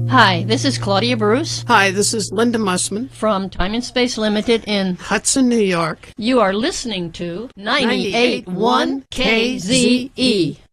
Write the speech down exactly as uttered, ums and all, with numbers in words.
Hi, this is Claudia Bruce Hi, this is Linda Mussman from Time and Space Limited in Hudson, New York. You are listening to ninety-eight point one K Z E.